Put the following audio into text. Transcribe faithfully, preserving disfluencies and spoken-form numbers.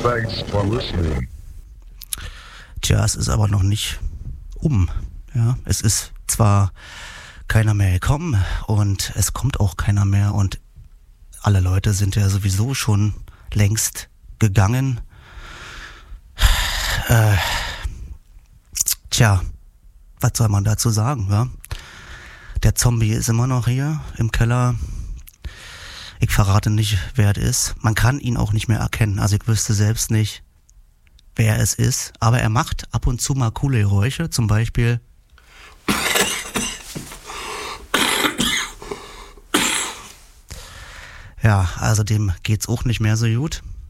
Thanks for listening. Tja, es ist aber noch nicht um. Ja, es ist zwar keiner mehr gekommen und es kommt auch keiner mehr und alle Leute sind ja sowieso schon längst gegangen. Äh, tja, was soll man dazu sagen, wa? Der Zombie ist immer noch hier im Keller. Ich verrate nicht, wer es ist. Man kann ihn auch nicht mehr erkennen. Also ich wüsste selbst nicht, wer es ist. Aber er macht ab und zu mal coole Geräusche. Zum Beispiel... Ja, also dem geht's auch nicht mehr so gut.